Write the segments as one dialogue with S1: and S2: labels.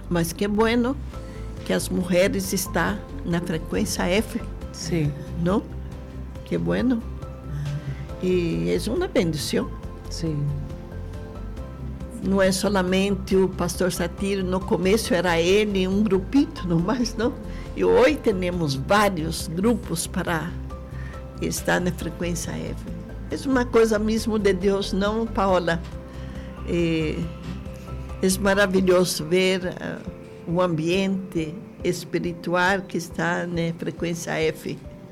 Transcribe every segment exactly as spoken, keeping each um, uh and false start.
S1: Mas que bueno que as mulheres estão na frequência F.
S2: Sim.
S1: Não? Que bueno. E é uma bendição.
S2: Sim.
S1: Não é solamente o pastor Satiro, no começo era ele, um grupito, não mais, não. E hoje temos vários grupos para estar na frequência F. É uma coisa mesmo de Deus, não, Paola? É, é maravilhoso ver uh, o ambiente espiritual que está na frequência F.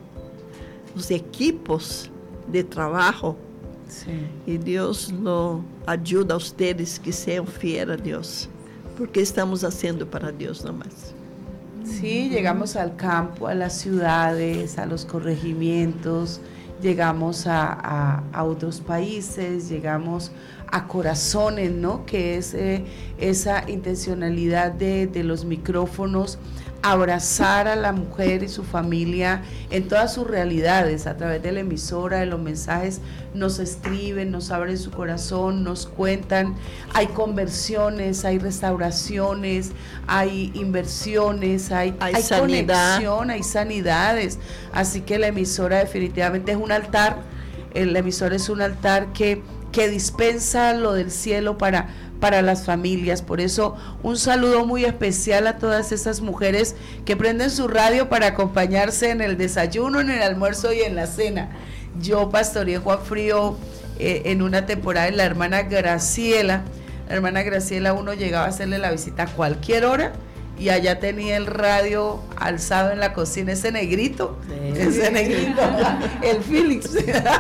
S1: Os equipos de trabalho.
S2: Sim.
S1: E Deus nos ajuda a vocês que sejam fiéis a Deus, porque estamos fazendo para Deus nomás.
S2: Sí, llegamos al campo, a las ciudades, a los corregimientos, llegamos a, a, a otros países, llegamos a corazones, ¿no? Que es eh, esa intencionalidad de, de los micrófonos, abrazar a la mujer y su familia en todas sus realidades, a través de la emisora, de los mensajes, nos escriben, nos abren su corazón, nos cuentan, hay conversiones, hay restauraciones, hay inversiones, hay,
S1: hay,
S2: hay
S1: sanidad.
S2: conexión, hay sanidades, así que la emisora definitivamente es un altar, la emisora es un altar que, que dispensa lo del cielo para para las familias. Por eso un saludo muy especial a todas esas mujeres que prenden su radio para acompañarse en el desayuno, en el almuerzo y en la cena. Yo pastoreé Juan Frío eh, en una temporada en la hermana Graciela. La hermana Graciela, uno llegaba a hacerle la visita a cualquier hora y allá tenía el radio alzado en la cocina, ese negrito, sí. ese negrito, el Philips.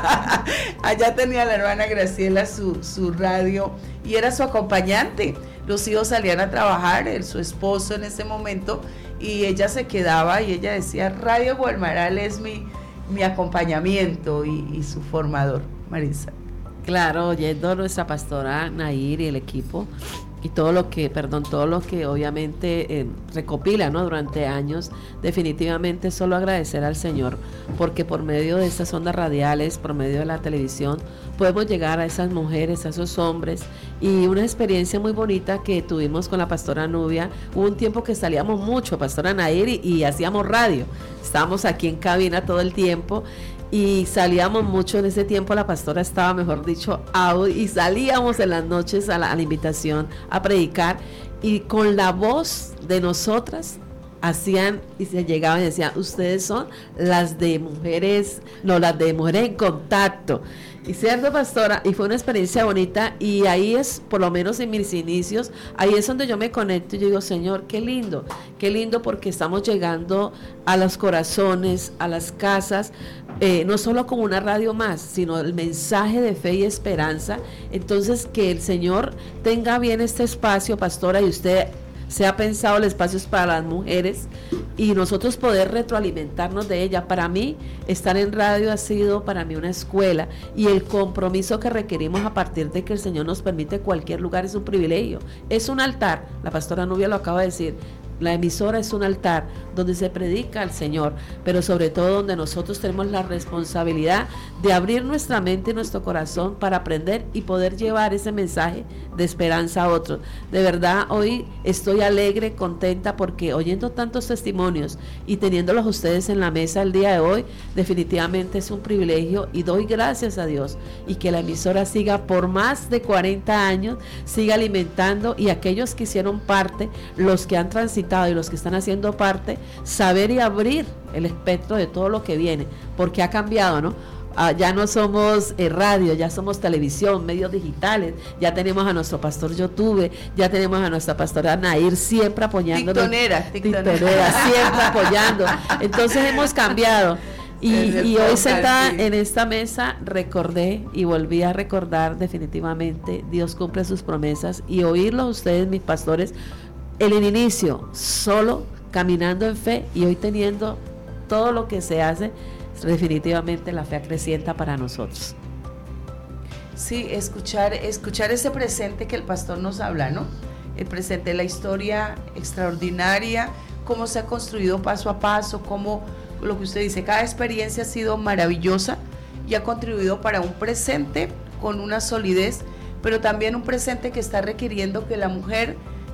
S2: Allá tenía la hermana Graciela su, su radio y era su acompañante. Los hijos salían a trabajar, él, su esposo en ese momento, y ella se quedaba y ella decía, Radio Gualmaral es mi, mi acompañamiento y, y su formador. Marisa.
S3: Claro, oyendo a nuestra pastora Nair y el equipo, y todo lo que, perdón, todo lo que obviamente eh, recopila, ¿no? Durante años, definitivamente solo agradecer al Señor, porque por medio de estas ondas radiales, por medio de la televisión, podemos llegar a esas mujeres, a esos hombres, y una experiencia muy bonita que tuvimos con la pastora Nubia. Hubo un tiempo que salíamos mucho, pastora Nair, y, y hacíamos radio, estábamos aquí en cabina todo el tiempo, y salíamos mucho. En ese tiempo la pastora estaba, mejor dicho, out, y salíamos en las noches a la, a la invitación a predicar, y con la voz de nosotras hacían y se llegaban y decían, ustedes son las de mujeres, no, las de mujeres en contacto. Y cierto, pastora, y fue una experiencia bonita, y ahí es, por lo menos en mis inicios, ahí es donde yo me conecto y yo digo, Señor, qué lindo, qué lindo, porque estamos llegando a los corazones, a las casas, eh, no solo como una radio más, sino el mensaje de fe y esperanza. Entonces, que el Señor tenga bien este espacio, pastora, y usted se ha pensado el espacio es para las mujeres y nosotros poder retroalimentarnos de ella. Para mí, estar en radio ha sido para mí una escuela, y el compromiso que requerimos a partir de que el Señor nos permite cualquier lugar es un privilegio, es un altar. La pastora Nubia lo acaba de decir, la emisora es un altar donde se predica al Señor, pero sobre todo donde nosotros tenemos la responsabilidad de abrir nuestra mente y nuestro corazón para aprender y poder llevar ese mensaje de esperanza a otros. De verdad, hoy estoy alegre, contenta, porque oyendo tantos testimonios y teniéndolos ustedes en la mesa el día de hoy, definitivamente es un privilegio, y doy gracias a Dios, y que la emisora siga por más de cuarenta años, siga alimentando, y aquellos que hicieron parte, los que han transitado y los que están haciendo parte, saber y abrir el espectro de todo lo que viene, porque ha cambiado, ¿no? Ah, ya no somos eh, radio, ya somos televisión, medios digitales, ya tenemos a nuestro pastor YouTube, ya tenemos a nuestra pastora Nair siempre apoyándonos,
S2: tictonera, tictonera.
S3: tictonera siempre apoyando. Entonces hemos cambiado. Y, y hoy sentada en esta mesa recordé y volví a recordar definitivamente, Dios cumple sus promesas, y oírlo a ustedes, mis pastores, el inicio, solo caminando en fe, y hoy teniendo todo lo que se hace, definitivamente la fe acrecienta para nosotros.
S2: Sí, escuchar, escuchar ese presente que el pastor nos habla, ¿no? El presente, la historia extraordinaria, cómo se ha construido paso a paso, cómo, lo que usted dice, cada experiencia ha sido maravillosa y ha contribuido para un presente con una solidez, pero también un presente que está requiriendo que la mujer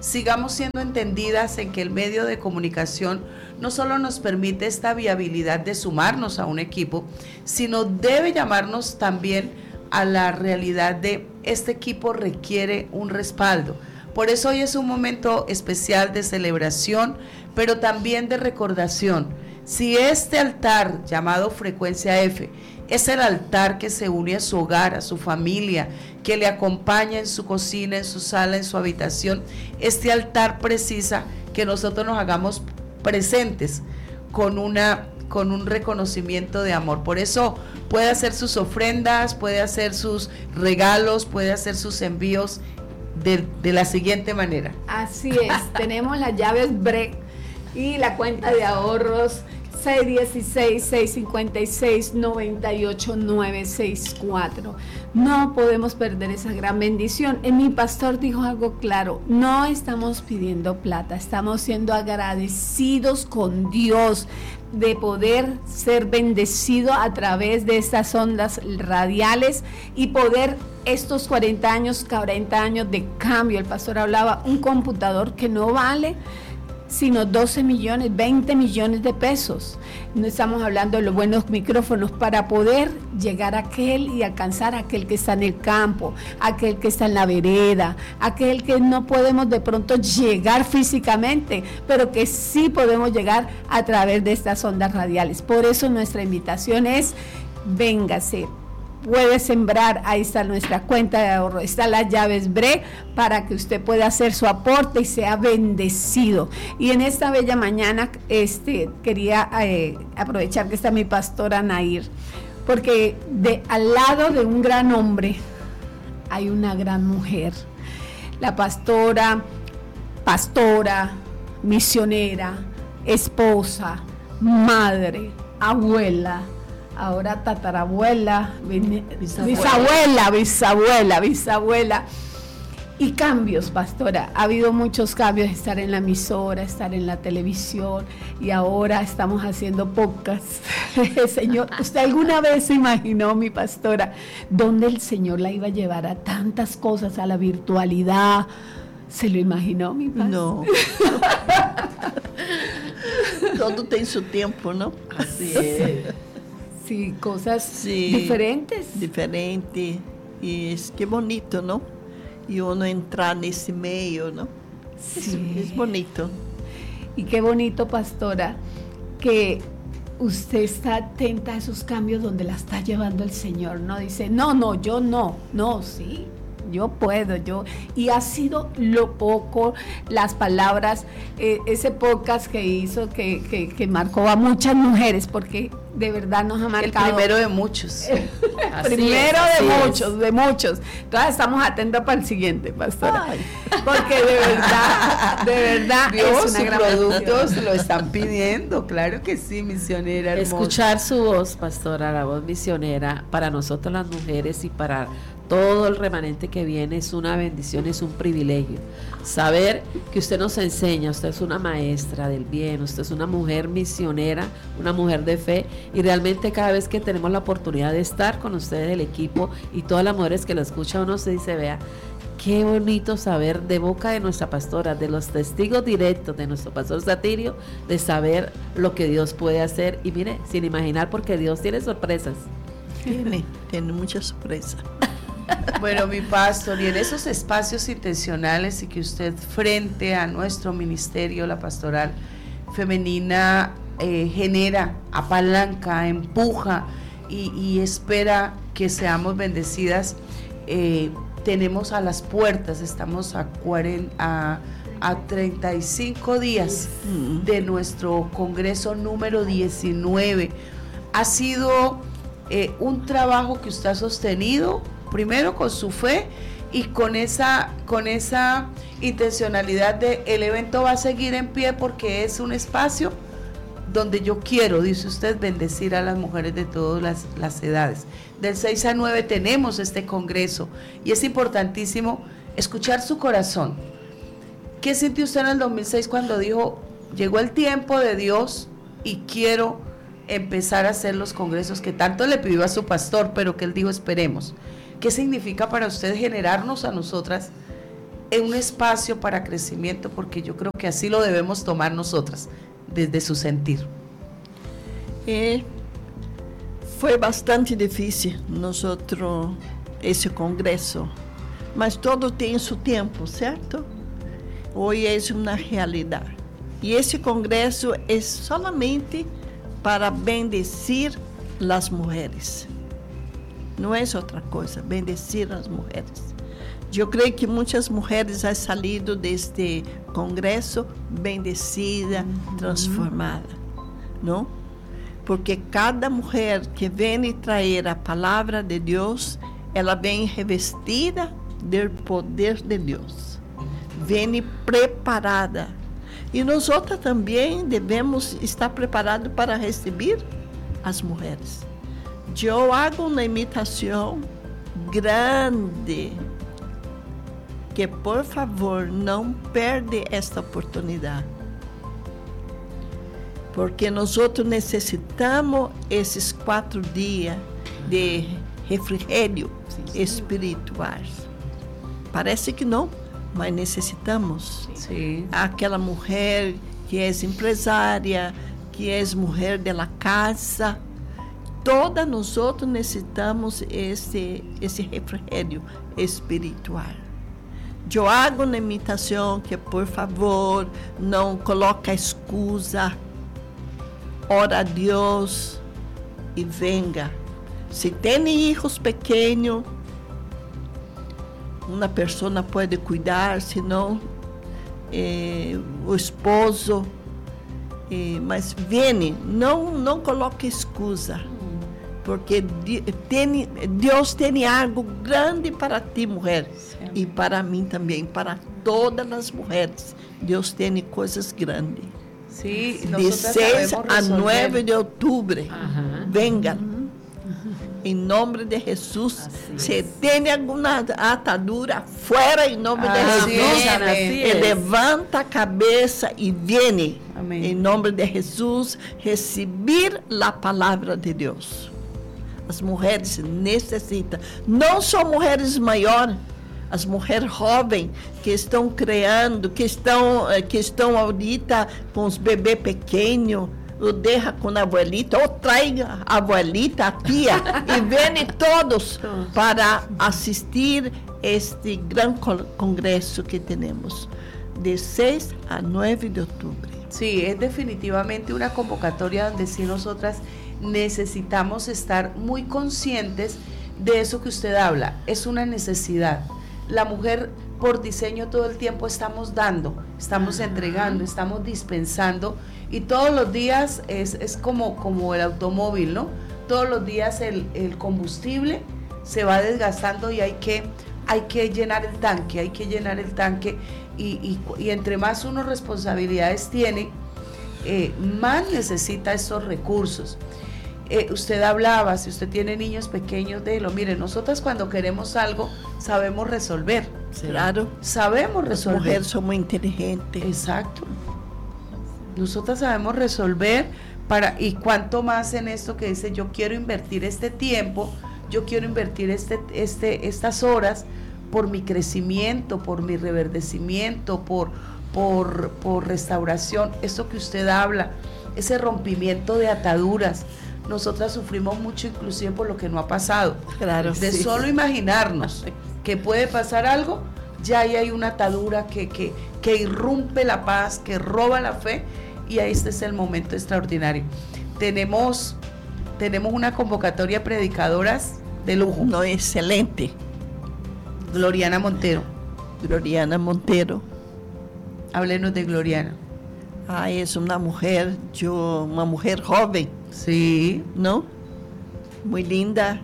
S2: sigamos siendo entendidas en que el medio de comunicación no solo nos permite esta viabilidad de sumarnos a un equipo, sino debe llamarnos también a la realidad de este equipo requiere un respaldo. Por eso hoy es un momento especial de celebración, pero también de recordación. Si este altar llamado Frecuencia F es el altar que se une a su hogar, a su familia, que le acompaña en su cocina, en su sala, en su habitación, este altar precisa que nosotros nos hagamos presentes con una con un reconocimiento de amor. Por eso puede hacer sus ofrendas, puede hacer sus regalos, puede hacer sus envíos de, de la siguiente manera.
S4: Así es, tenemos las llaves B R E y la cuenta de ahorros seis uno seis, seis cinco seis, nueve ocho nueve seis cuatro. No podemos perder esa gran bendición. Y mi pastor dijo algo claro: no estamos pidiendo plata, estamos siendo agradecidos con Dios de poder ser bendecido a través de estas ondas radiales y poder estos cuarenta años, cuarenta años de cambio. El pastor hablaba, un computador que no vale sino doce millones, veinte millones de pesos. No estamos hablando de los buenos micrófonos para poder llegar a aquel y alcanzar a aquel que está en el campo, aquel que está en la vereda, aquel que no podemos de pronto llegar físicamente, pero que sí podemos llegar a través de estas ondas radiales. Por eso nuestra invitación es: véngase. Puede sembrar, ahí está nuestra cuenta de ahorro, están las llaves B R E para que usted pueda hacer su aporte y sea bendecido. Y en esta bella mañana este, quería eh, aprovechar que está mi pastora Nair, porque de, al lado de un gran hombre hay una gran mujer. La pastora, pastora, misionera, esposa, madre, abuela, ahora tatarabuela, bisabuela. bisabuela, bisabuela, bisabuela. Y cambios, pastora. Ha habido muchos cambios, estar en la emisora, estar en la televisión, y ahora estamos haciendo podcast. Señor, ¿usted alguna vez se imaginó, mi pastora, dónde el Señor la iba a llevar a tantas cosas, a la virtualidad? ¿Se lo imaginó, mi pastora?
S1: No. Todo tiene su tiempo, ¿no?
S2: Así es.
S4: Sí, cosas
S1: sí,
S4: diferentes.
S1: Diferente. Y es que bonito, ¿no? Y uno entrar en ese medio, ¿no?
S4: Sí.
S1: Es, es bonito.
S4: Y qué bonito, pastora, que usted está atenta a esos cambios donde la está llevando el Señor, ¿no? Dice, no, no, yo no, no, sí, yo puedo, yo. Y ha sido lo poco, las palabras, eh, ese podcast que hizo que, que, que marcó a muchas mujeres, porque de verdad nos ha marcado.
S2: El primero de muchos.
S4: Primero
S3: es,
S4: de
S3: es.
S4: muchos, de muchos. Entonces estamos atentos para el siguiente, pastora. Ay. Porque de verdad, de verdad
S2: Dios,
S4: es una
S2: sus
S4: gran
S2: productos
S4: bendición.
S2: lo están pidiendo, claro que sí, misionera hermosa.
S3: Escuchar su voz, pastora, la voz misionera, para nosotros las mujeres y para todo el remanente que viene es una bendición, es un privilegio. Saber que usted nos enseña, usted es una maestra del bien, usted es una mujer misionera, una mujer de fe, y realmente cada vez que tenemos la oportunidad de estar con ustedes, el equipo y todas las mujeres que lo escuchan, uno se dice, vea, qué bonito saber de boca de nuestra pastora, de los testigos directos de nuestro pastor Satirio, de saber lo que Dios puede hacer. Y mire, sin imaginar, porque Dios tiene sorpresas.
S1: Tiene, tiene mucha sorpresa.
S2: Bueno, mi pastor, y en esos espacios intencionales y que usted frente a nuestro ministerio, la pastoral femenina, eh, genera, apalanca, empuja y, y espera que seamos bendecidas, eh, tenemos a las puertas, estamos a, cuarenta, a, a treinta y cinco días de nuestro congreso número diecinueve. Ha sido eh, un trabajo que usted ha sostenido, primero con su fe y con esa, con esa intencionalidad de el evento va a seguir en pie porque es un espacio donde yo quiero, dice usted, bendecir a las mujeres de todas las, las edades. Del seis al nueve tenemos este congreso y es importantísimo escuchar su corazón. ¿Qué sintió usted en el dos mil seis cuando dijo, llegó el tiempo de Dios y quiero empezar a hacer los congresos que tanto le pidió a su pastor, pero que él dijo esperemos? ¿Qué significa para usted generarnos a nosotras en un espacio para crecimiento, porque yo creo que así lo debemos tomar nosotras, desde su sentir.
S1: E foi bastante difícil nosotros esse congresso, mas todo tem seu tempo, certo? Hoje é uma realidade. E esse congresso é solamente para bendecir as mulheres. Não é outra coisa, bendecir as mulheres. Eu creio que muitas mulheres han salido deste congresso bendecida, transformada, não? Porque cada mulher que vem trazer a palavra de Deus, ela vem revestida do poder de Deus, vem preparada. E nós outras também devemos estar preparados para receber as mulheres. Eu hago uma imitação grande, que por favor não perde esta oportunidade, porque nós outros necessitamos esses quatro dias de refrigério espiritual. Parece que não, mas necessitamos.
S2: Sim.
S1: Aquela mulher que é empresária, que é mulher da casa, todas nós outros necessitamos esse esse refrigério espiritual. Eu hago uma imitação que, por favor, não coloca excusa. Ora a Deus e venga. Se tem filhos pequenos, uma pessoa pode cuidar, senão eh, o esposo. Eh, mas vem, não, não coloque excusa, porque tem, Deus tem algo grande para ti, mulher, sim, e para mim também, para todas as mulheres. Deus tem coisas grandes.
S2: Sí,
S1: de seis a nueve de outubro, uh-huh. vengan. Uh-huh. Em nome de Jesus. Assim se é. Tem alguma atadura, fora em nome ah, de Jesus. É, é. Levanta a cabeça e vem. Amém. Em nome de Jesus, receber a palavra de Deus. As mulheres necessitam, não só mulheres maiores, as mulheres jovens que estão criando, que estão, que estão ahorita com os bebês pequenos, ou deixa com a abuelita, ou traiga a abuelita, a tia, e vêm todos para assistir este grande congresso que temos, de seis a nueve de outubro.
S2: Sí, es definitivamente una convocatoria donde sí nosotras necesitamos estar muy conscientes de eso que usted habla, es una necesidad. La mujer por diseño todo el tiempo estamos dando, estamos uh-huh. entregando, estamos dispensando, y todos los días es, es como, como el automóvil, ¿no? Todos los días el, el combustible se va desgastando y hay que, hay que llenar el tanque, hay que llenar el tanque, y, y, y entre más uno responsabilidades tiene, eh, más necesita esos recursos. Eh, usted hablaba, si usted tiene niños pequeños, déjelo. Mire, nosotras cuando queremos algo, sabemos resolver.
S1: Claro.
S2: Sabemos resolver.
S1: Las mujeres son muy inteligentes.
S2: Exacto. Nosotras sabemos resolver, para, y cuánto más en esto que dice, yo quiero invertir este tiempo, yo quiero invertir este, este, estas horas por mi crecimiento, por mi reverdecimiento, por, por, por restauración. Esto que usted habla, ese rompimiento de ataduras. Nosotras sufrimos mucho inclusive por lo que no ha pasado.
S1: Claro,
S2: de
S1: sí.
S2: Solo imaginarnos que puede pasar algo, ya ahí hay una atadura que, que, que irrumpe la paz, que roba la fe, y ahí este es el momento extraordinario. Tenemos, tenemos una convocatoria de predicadoras de lujo.
S1: No, excelente.
S2: Gloriana Montero.
S1: Gloriana Montero.
S2: Háblenos de Gloriana.
S1: Ah, es una mujer, yo, una mujer joven.
S2: Sí.
S1: ¿No? Muy linda.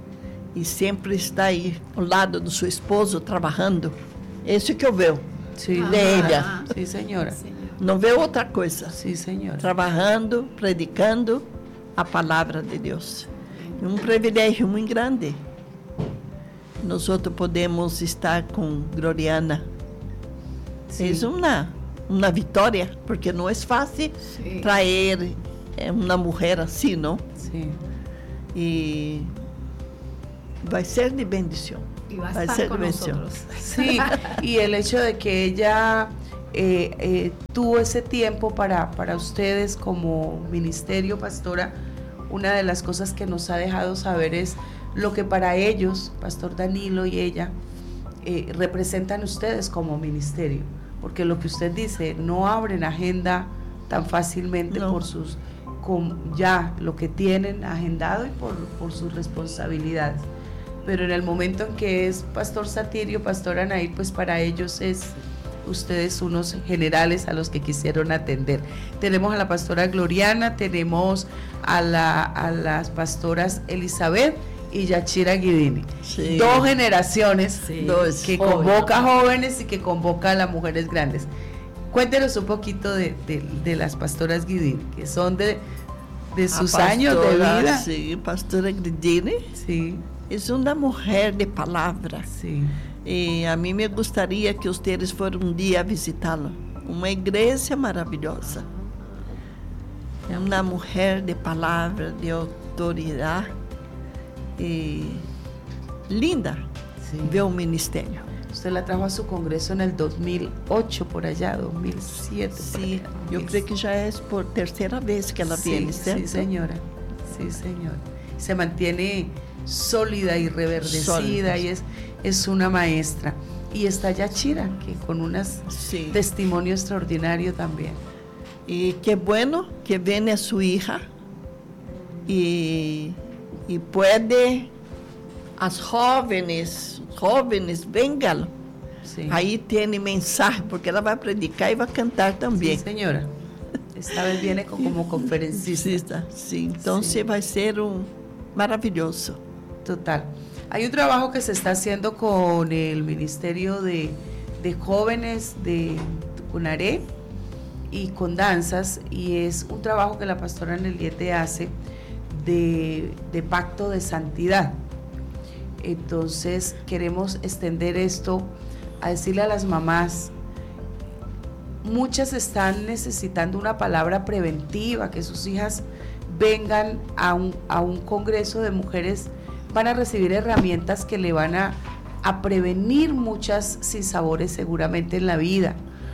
S1: E sempre está aí ao lado do seu esposo trabalhando. Isso que eu vejo
S2: sí.
S1: de ela.
S2: Sim, senhora.
S1: Não vejo outra coisa.
S2: Sim, senhora.
S1: Trabalhando, predicando a palavra de Deus. É um privilégio muito grande. Nós outros podemos estar com Gloriana. É uma, uma vitória, porque não é fácil sí. trazer uma mulher assim, não?
S2: Sim.
S1: E vai ser de bendição.
S4: y va a
S1: Va a
S4: estar
S1: ser
S4: con
S1: bendición.
S4: nosotros.
S2: Sí, y el hecho de que ella eh, eh, tuvo ese tiempo para, para ustedes como ministerio, pastora, una de las cosas que nos ha dejado saber es lo que para ellos, Pastor Danilo y ella, eh, representan ustedes como ministerio, porque lo que usted dice, no abren agenda tan fácilmente
S1: No.
S2: por sus, con ya lo que tienen agendado y por, por sus responsabilidades. Pero en el momento en que es Pastor Satirio, Pastor Anaí, pues para ellos es ustedes unos generales a los que quisieron atender. Tenemos a la pastora Gloriana, tenemos a, la, a las pastoras Elizabeth y Yachira Guidini.
S1: Sí.
S2: Dos generaciones
S3: Sí.
S1: Dos.
S2: que
S3: Jóvenes.
S2: convoca jóvenes y que convoca a las mujeres grandes. Cuéntenos un poquito de, de, de las pastoras Guidini, que son de, de sus
S1: A
S2: años de
S1: pastora,
S2: vida.
S1: Sí, pastora Gridini
S2: Sí,
S1: es una mujer de palabra.
S2: sí.
S1: Y a mí me gustaría que ustedes fueran un día a visitarla. Una iglesia maravillosa. Una mujer de palabra, de autoridad. Y linda
S2: Sí.
S1: ver un ministerio.
S2: Usted la trajo a su congreso en el dos mil ocho, por allá, dos mil siete. por
S1: Sí,
S2: allá.
S1: yo creo que ya es por tercera vez que ela
S2: sí,
S1: viene, ¿cierto?
S2: sí, señora. Sí, señora. Se mantiene sólida y reverdecida
S1: Sólida.
S2: y es, es una maestra. Y está Yachira, que con un
S1: Sí.
S2: testimonio extraordinario también.
S1: Y qué bueno que viene a su hija y, y puede, as jóvenes, jóvenes, vengan.
S2: Sí.
S1: Ahí tiene mensaje, porque ela vai predicar e vai cantar
S2: Sí,
S1: também.
S2: señora. Esta vez viene co- como conferencista.
S1: Sí, então
S2: Sí.
S1: vai ser um maravilhoso.
S2: Total. Hay un trabajo que se está haciendo con el Ministerio de, de Jóvenes de Tucunaré y con danzas, y es un trabajo que la pastora Neliete hace de, de pacto de santidad. Entonces queremos extender esto a decirle a las mamás, muchas están necesitando una palabra preventiva, que sus hijas vengan a un, a un congreso de mujeres, van a recibir herramientas que le van a, a prevenir muchas sinsabores seguramente en la vida.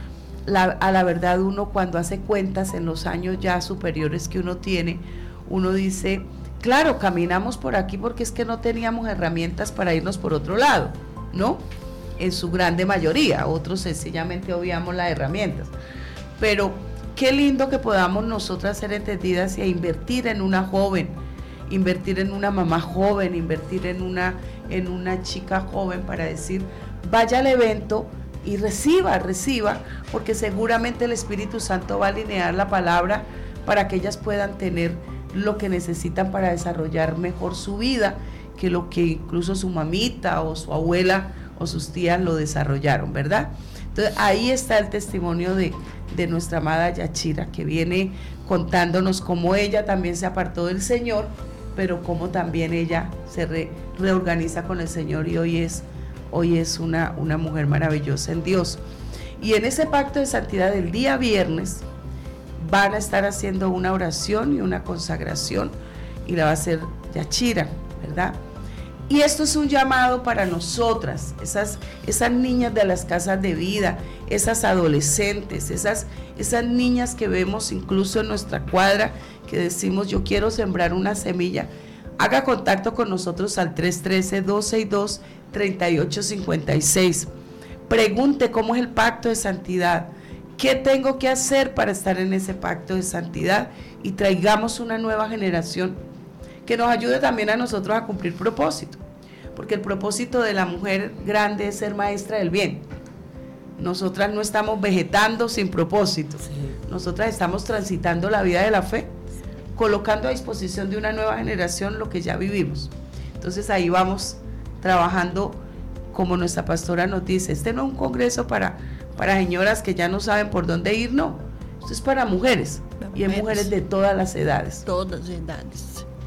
S2: La, a la verdad, uno cuando hace cuentas en los años ya superiores que uno tiene, uno dice, claro, caminamos por aquí porque es que no teníamos herramientas para irnos por otro lado, ¿no? En su grande mayoría, otros sencillamente obviamos las herramientas. Pero qué lindo que podamos nosotras ser entendidas y a invertir en una joven, invertir en una mamá joven, invertir en una, en una chica joven para decir, vaya al evento y reciba, reciba, porque seguramente el Espíritu Santo va a alinear la palabra para que ellas puedan tener lo que necesitan para desarrollar mejor su vida, que lo que incluso su mamita o su abuela o sus tías lo desarrollaron, ¿verdad? Entonces ahí está el testimonio de, de nuestra amada Yachira, que viene contándonos cómo ella también se apartó del Señor, pero cómo también ella se re, reorganiza con el Señor y hoy es, hoy es una, una mujer maravillosa en Dios. Y en ese pacto de santidad del día viernes van a estar haciendo una oración y una consagración y la va a hacer Yachira, ¿verdad? Y esto es un llamado para nosotras, esas, esas niñas de las casas de vida, esas adolescentes, esas, esas niñas que vemos incluso en nuestra cuadra, que decimos yo quiero sembrar una semilla. Haga contacto con nosotros al tres uno tres, dos seis dos, tres ocho cinco seis. Pregunte cómo es el pacto de santidad, qué tengo que hacer para estar en ese pacto de santidad y traigamos una nueva generación que nos ayude también a nosotros a cumplir propósito, porque el propósito de la mujer grande es ser maestra del bien. Nosotras no estamos vegetando sin propósito,
S3: Sí.
S2: nosotras estamos transitando la vida de la fe, colocando a disposición de una nueva generación lo que ya vivimos. Entonces ahí vamos trabajando, como nuestra pastora nos dice, este no es un congreso para, para señoras que ya no saben por dónde ir, no, esto es para mujeres, y hay mujeres de todas las edades.
S1: Todas as idades.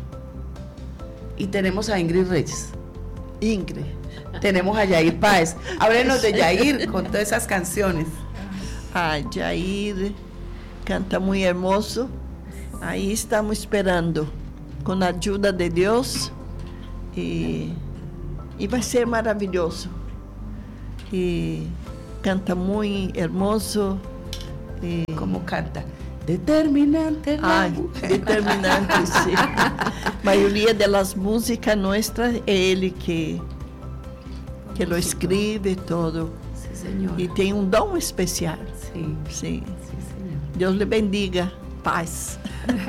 S2: Y tenemos a Ingrid Reyes,
S1: Ingrid.
S2: tenemos a Yair Páez. Háblenos de Yair con todas esas canciones.
S1: Ah, Jair canta muy hermoso. Ahí estamos esperando, con la ayuda de Dios. Y E vai ser maravilhoso. E canta muito hermoso. E...
S2: Como canta? Determinante.
S1: Ai, determinante, sim. A maioria das músicas nossas é ele que, que lo escreve todo.
S2: Sí, señor.
S1: E tem um dom especial.
S2: Sí.
S1: Sim.
S2: Sí, señor.
S1: Deus lhe bendiga. Paz.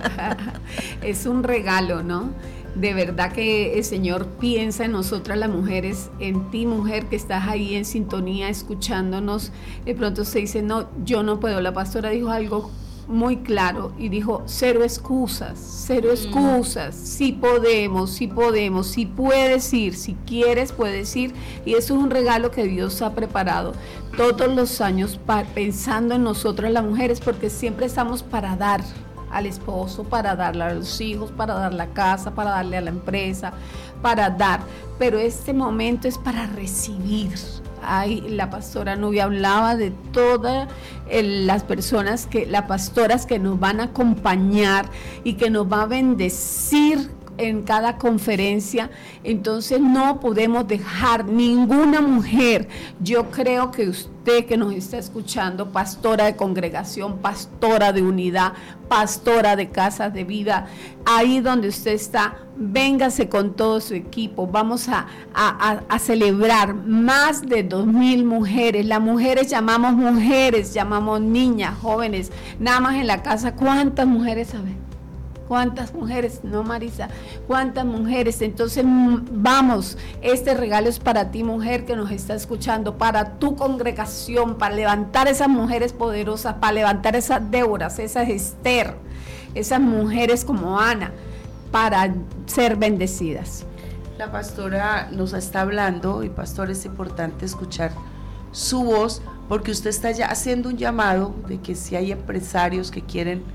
S4: Es un regalo, ¿no? De verdad que el Señor piensa en nosotras las mujeres, en ti mujer que estás ahí en sintonía escuchándonos. De pronto se dice, no, yo no puedo. La pastora dijo algo muy claro y dijo, cero excusas, cero excusas, sí podemos, sí podemos, sí puedes ir, si quieres puedes ir, y eso es un regalo que Dios ha preparado todos los años para, pensando en nosotras las mujeres, porque siempre estamos para dar al esposo, para darle a los hijos, para dar la casa, para darle a la empresa, para dar, pero este momento es para recibir. Ay, la pastora Nubia hablaba de todas eh, las personas, que, las pastoras que nos van a acompañar y que nos va a bendecir en cada conferencia. Entonces no podemos dejar ninguna mujer. Yo creo que usted que nos está escuchando, pastora de congregación, pastora de unidad, pastora de casas de vida, ahí donde usted está, véngase con todo su equipo. Vamos a, a, a celebrar más de dos mil mujeres. Las mujeres llamamos mujeres, llamamos niñas, jóvenes. Nada más en la casa, ¿cuántas mujeres saben? ¿Cuántas mujeres? No, Marisa, ¿cuántas mujeres? Entonces vamos, este regalo es para ti, mujer que nos está escuchando, para tu congregación, para levantar esas mujeres poderosas, para levantar esas Déboras, esas Esther, esas mujeres como Ana, para ser bendecidas.
S2: La pastora nos está hablando, y pastor, es importante escuchar su voz, porque usted está ya haciendo un llamado de que si hay empresarios que quieren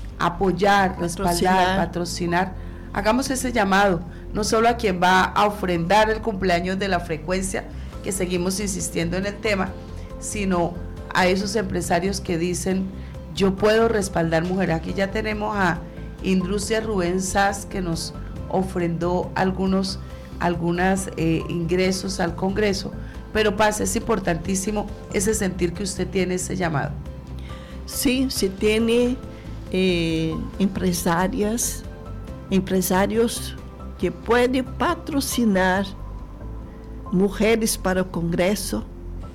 S2: apoyar, respaldar, patrocinar. patrocinar, hagamos ese llamado, no solo a quien va a ofrendar el cumpleaños de la frecuencia, que seguimos insistiendo en el tema, sino a esos empresarios que dicen, yo puedo respaldar mujeres. Aquí ya tenemos a Industria Rubén Sass, que nos ofrendó algunos algunos eh, ingresos al Congreso, pero pasa, es importantísimo ese sentir que usted tiene ese llamado.
S1: Sí, se tiene Eh, empresárias, empresários que podem patrocinar mulheres para o Congresso,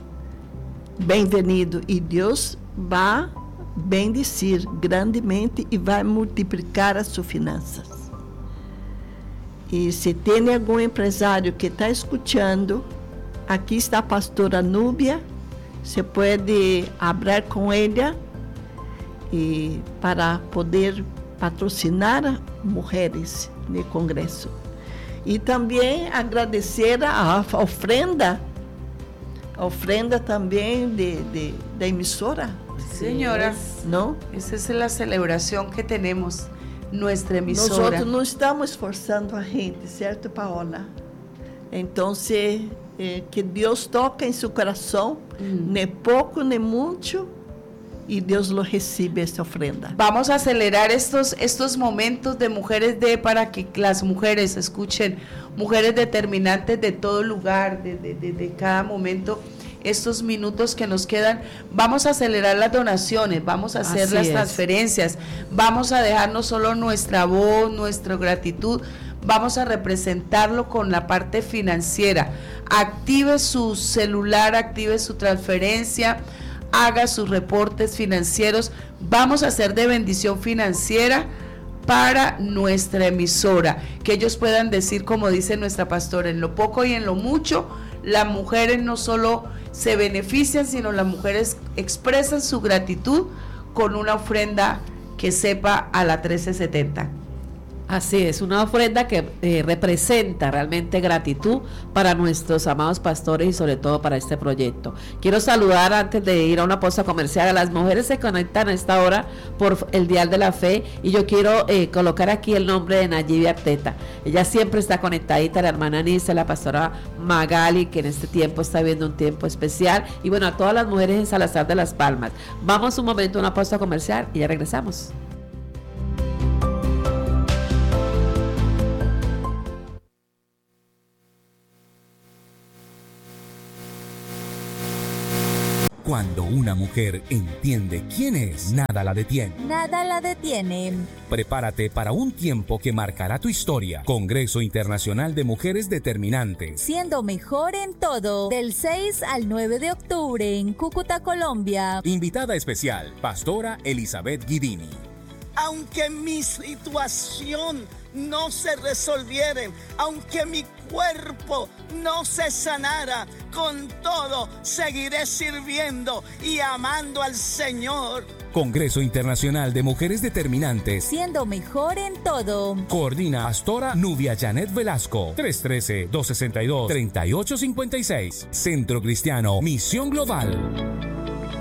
S1: bem-vindo, e Deus vai bendecir grandemente e vai multiplicar as suas finanças. E se tem algum empresário que está escutando, aqui está a pastora Núbia, você pode falar com ela e para poder patrocinar mulheres no Congresso. E também agradecer a, a ofrenda, a ofrenda também de, de, da emissora.
S2: Señora,
S1: ¿no?
S2: Esa es la celebración que tenemos, nuestra emisora.
S1: Nosotros não estamos esforçando a gente, certo, Paola? Então, eh, que Deus toque em seu coração, mm. nem pouco nem muito, y Dios lo recibe esta ofrenda.
S2: Vamos a acelerar estos, estos momentos de Mujeres de, para que las mujeres escuchen, mujeres determinantes de todo lugar, de, de, de, de cada momento, estos minutos que nos quedan. Vamos a acelerar las donaciones, vamos a hacer
S3: Así
S2: las
S3: es.
S2: transferencias, vamos a dejar no solo nuestra voz, nuestra gratitud, vamos a representarlo con la parte financiera. Active su celular, active su transferencia, haga sus reportes financieros. Vamos a hacer de bendición financiera para nuestra emisora, que ellos puedan decir, como dice nuestra pastora, en lo poco y en lo mucho, las mujeres no solo se benefician, sino las mujeres expresan su gratitud con una ofrenda que sepa a la trece setenta.
S3: Así es, una ofrenda que eh, representa realmente gratitud para nuestros amados pastores y sobre todo para este proyecto. Quiero saludar antes de ir a una pausa comercial a las mujeres que se conectan a esta hora por el Dial de la Fe, y yo quiero eh, colocar aquí el nombre de Nayibia Arteta. Ella siempre está conectadita, la hermana Nice, la pastora Magali, que en este tiempo está viviendo un tiempo especial, y bueno, a todas las mujeres en Salazar de las Palmas. Vamos un momento a una pausa comercial y ya regresamos.
S5: Cuando una mujer entiende quién es, nada la detiene.
S6: Nada la detiene.
S5: Prepárate para un tiempo que marcará tu historia. Congreso Internacional de Mujeres Determinantes.
S6: Siendo mejor en todo. Del seis al nueve de octubre en Cúcuta, Colombia.
S5: Invitada especial, Pastora Elizabeth Guidini.
S7: Aunque mi situación no se resolviera, aunque mi cuerpo no se sanara, con todo seguiré sirviendo y amando al Señor.
S5: Congreso Internacional de Mujeres Determinantes.
S6: Siendo mejor en todo.
S5: Coordina Pastora Nubia Janet Velasco. tres uno tres, dos seis dos, tres ocho cinco seis. Centro Cristiano Misión Global.